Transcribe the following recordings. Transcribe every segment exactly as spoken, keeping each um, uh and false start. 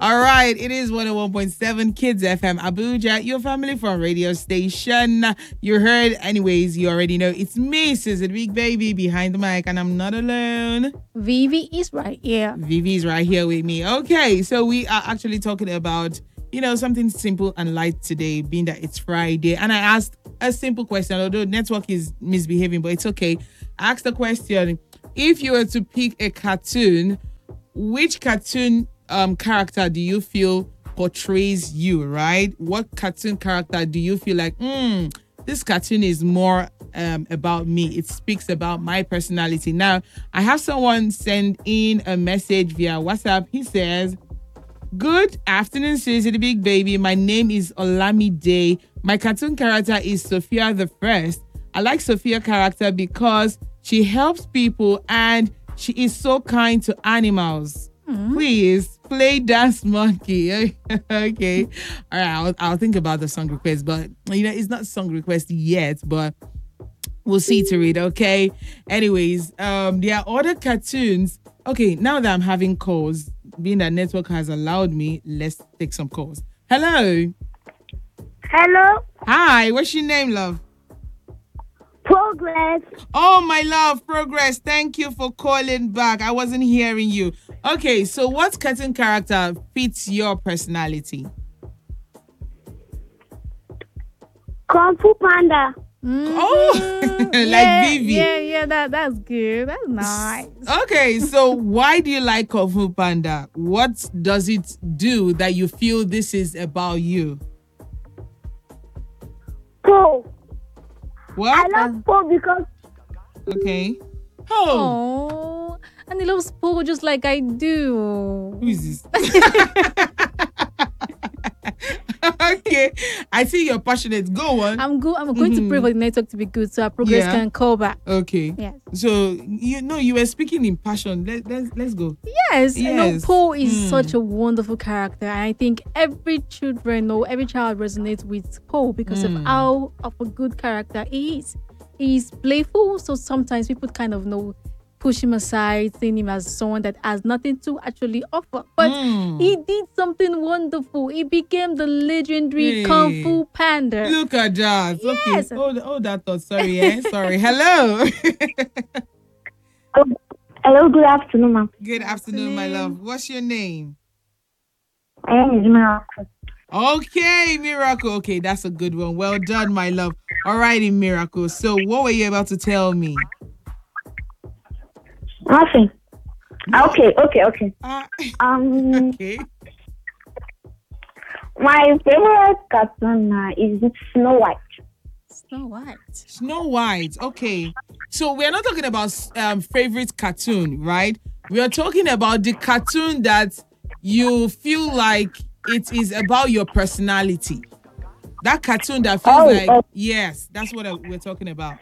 All right, it is one oh one point seven Kids F M Abuja, your family from radio station. You heard, anyways, you already know it's me, Sizzle Big Baby, behind the mic, and I'm not alone. Vivi is right here. Vivi is right here with me. Okay, so we are actually talking about, you know, something simple and light today, being that it's Friday. And I asked a simple question, although network is misbehaving, but it's okay. I asked the question, if you were to pick a cartoon, which cartoon um character do you feel portrays you, right? What cartoon character do you feel like, hmm, this cartoon is more um about me? It speaks about my personality. Now, I have someone send in a message via WhatsApp. He says, good afternoon, Susie the Big Baby. My name is Olamide. My cartoon character is Sophia the First. I like Sophia character because she helps people and she is so kind to animals. Mm-hmm. Please play Dance Monkey. Okay. All right. I'll, I'll think about the song request, but you know, it's not song request yet, but we'll see to it. Okay. Anyways, um, there are other cartoons. Okay. Now that I'm having calls, being that network has allowed me, let's take some calls. Hello. Hello. Hi. What's your name, love? Progress. Oh, my love, Progress. Thank you for calling back. I wasn't hearing you. Okay, so what cartoon character fits your personality? Kung Fu Panda. Mm-hmm. Oh, like yeah, Vivi. Yeah, yeah, that, that's good. That's nice. Okay, so why do you like Kung Fu Panda? What does it do that you feel this is about you? Po. What? I love Po because... Okay. Oh. Oh, and he loves Po just like I do. Who is this? Okay. I see you're passionate. Go on. I'm good. I'm going mm-hmm. to pray for the network to be good so our progress yeah. can call back. Okay. Yes. So, you know, you were speaking in passion. Let, let's, let's go. Yes. Yes. You know, Po is mm. such a wonderful character. And I think every children or every child resonates with Po because mm. of how of a good character he is. He's playful, so sometimes people kind of know push him aside, seeing him as someone that has nothing to actually offer. But mm. he did something wonderful. He became the legendary hey. Kung Fu Panda. Look at that. Yes. Okay. Oh, oh that thought. Sorry, eh? Sorry. Hello. oh, hello, good afternoon, ma'am. Good afternoon, my love. What's your name? My name is Miracle. Okay, Miracle. Okay, that's a good one. Well done, my love. All righty, Miracle. So what were you about to tell me? Nothing. No. Okay, okay, okay. Uh, um, okay. My favorite cartoon uh, is Snow White. Snow White. Snow White. Okay. So we're not talking about um, favorite cartoon, right? We are talking about the cartoon that you feel like it is about your personality. That cartoon that feels oh, like, oh. yes, that's what we're talking about.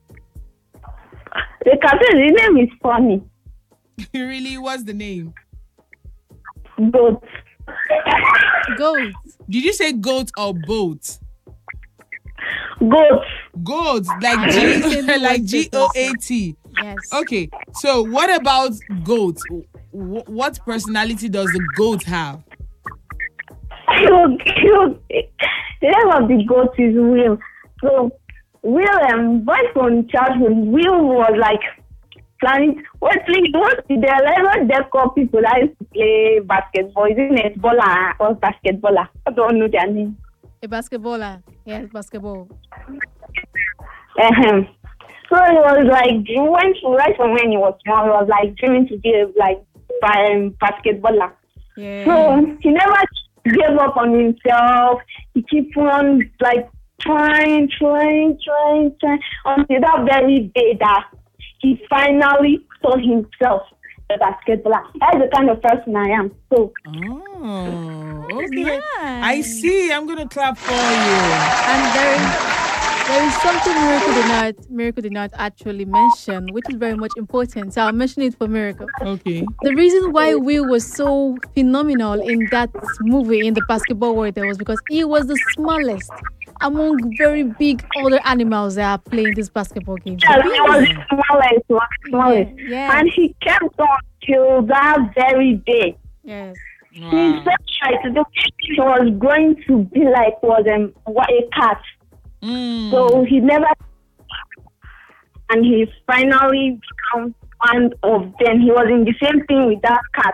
The cartoon, the name is funny. Really? What's the name? Goat. Goat. Did you say goat or boat? Goat. Goat, like G, like G O A T. Yes. Okay, so what about goat? What personality does the goat have? Cute, cute. The name of the goat is Will. So, Will, um, boy from childhood, Will was like planning. What like what the eleven decor people that used to play basketball? Is it netballer or basketballer? I don't know their name. A basketballer, yes, basketball. Uh-huh. So it was like he went to right from when he was small. He was like dreaming to be a, like um, basketballer. Yeah. So he never gave up on himself. He keep on like. Trying, trying, trying, trying, until that very day that he finally saw himself a basketballer. That's the kind of person I am. So, oh, okay. Nice. I see. I'm gonna clap for you. And there, there is something Miracle did not, Miracle did not actually mention, which is very much important. So I'll mention it for Miracle. Okay. The reason why Will was so phenomenal in that movie, in the basketball world, there was because he was the smallest among very big other animals that are playing this basketball game. Yeah, he was the smallest, was smallest. Yeah, yeah. And he kept on till that very day. Yes. His Wow. first try to do he was going to be like was um what a cat. So Mm. he never and he finally become one of them. He was in the same thing with that cat.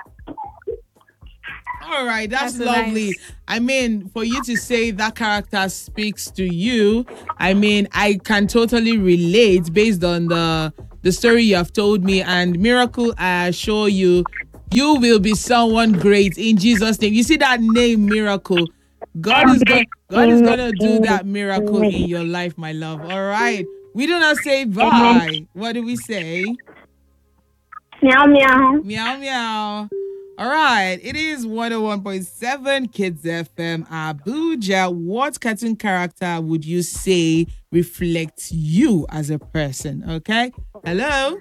All right, that's, That's lovely. nice. I mean, for you to say that character speaks to you, I mean, I can totally relate based on the the story you have told me. And Miracle, I assure you, you will be someone great in Jesus' name. You see that name, Miracle. God is going God is gonna do that miracle in your life, my love. All right. We do not say Amen. bye. What do we say? Meow meow. Meow meow. All right, it is one oh one point seven Kids F M Abuja. What cartoon character would you say reflects you as a person? Okay. Hello.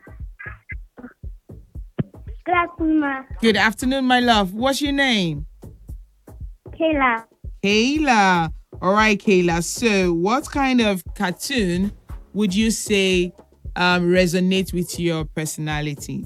Good afternoon, Good afternoon, my love. What's your name? Kayla. Kayla. All right, Kayla. So, what kind of cartoon would you say um, resonates with your personality?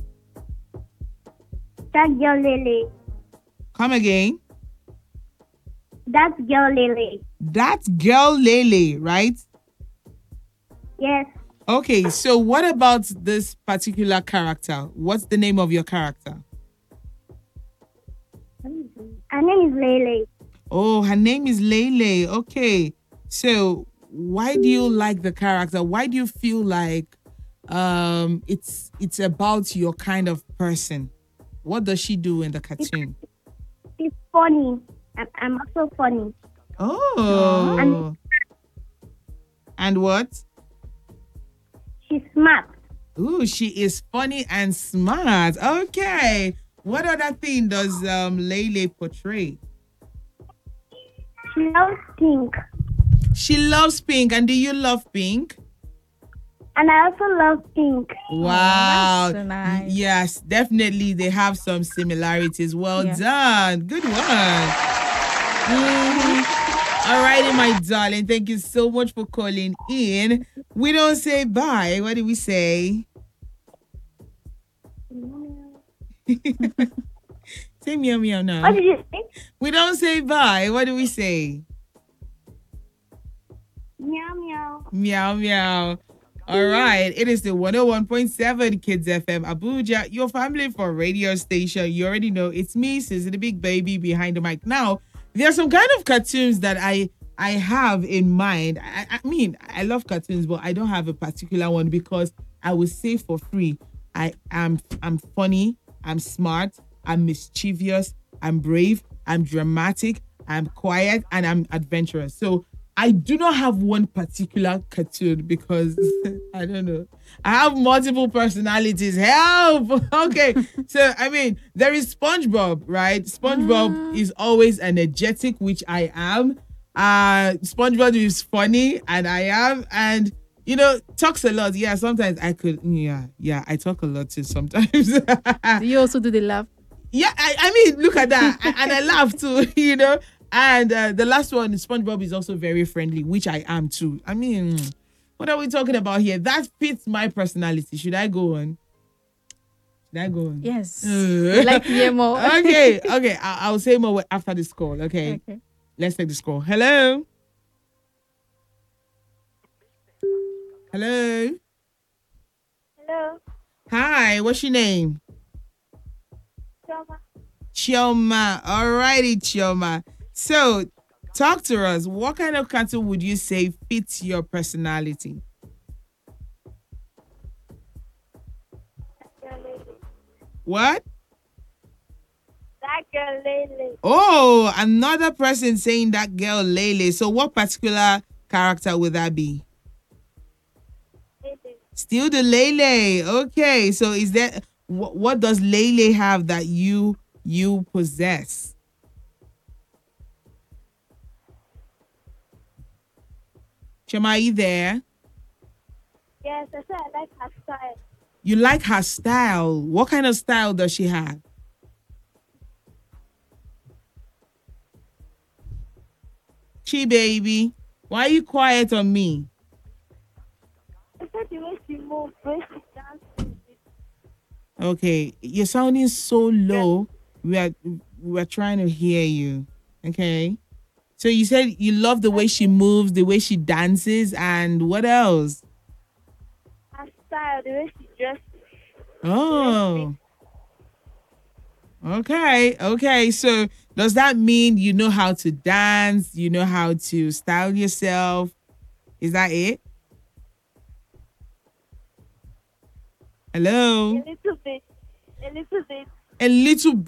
That girl Lily. Come again. That girl Lily. That's Girl Lele, right? Yes. Okay, so what about this particular character? What's the name of your character? Her name is Lily. Oh, her name is Lele. Okay. So why do you like the character? Why do you feel like um it's it's about your kind of person? What does she do in the cartoon? She's funny. I'm, I'm also funny. Oh. And what? She's smart. Ooh, she is funny and smart. Okay. What other thing does um Lele portray? She loves pink. She loves pink. And do you love pink? And I also love pink. Wow. that's so nice. Yes, definitely. They have some similarities. Well Yeah. done. Good one. Mhm. All righty, my darling. Thank you so much for calling in. We don't say bye. What do we say? Say meow meow What now. did you say? We don't say bye. What do we say? Meow meow. Meow meow. All right. It is the one oh one point seven Kids F M Abuja, your family for radio station. You already know it's me, Susie the Big Baby, behind the mic. Now, there are some kind of cartoons that I I have in mind. I, I mean, I love cartoons, but I don't have a particular one because I would say for free. I am I'm funny, I'm smart, I'm mischievous, I'm brave, I'm dramatic, I'm quiet, and I'm adventurous. So I do not have one particular cartoon because I don't know. I have multiple personalities. Help! Okay. So I mean, there is SpongeBob, right? SpongeBob is always energetic, which I am. Uh SpongeBob is funny, and I am, and you know, talks a lot. Yeah, sometimes I could yeah, yeah, I talk a lot too sometimes. Do you also do the laugh? Yeah, I, I mean, look at that. I- and I laugh too, you know. And uh, the last one, SpongeBob is also very friendly, which I am too. I mean, what are we talking about here? That fits my personality. Should I go on? Should I go on? Yes. Uh. I like to hear more. Okay, okay. I- I'll say more after this call. Okay. Okay. Let's take this call. Hello. Hello. Hello. Hi. What's your name? Drama. Chioma. Alrighty, Chioma. So, talk to us. What kind of cartoon would you say fits your personality? What? That girl Lily. Oh, another person saying that girl Lele. So, what particular character would that be? Still the Lele. Okay. So, is that wh- what does Lele have that you you possess? Chioma, are you there? Yes, I said I like her style. You like her style. What kind of style does she have? Chi baby, why are you quiet on me? I said the way she moves, when she dances. Okay, you're sounding so low. We are we're trying to hear you. Okay. So you said you love the way she moves, the way she dances, and what else? Her style, the way she dresses. Oh. Okay. Okay. So does that mean you know how to dance? You know how to style yourself? Is that it? Hello? A little bit. A little bit. A little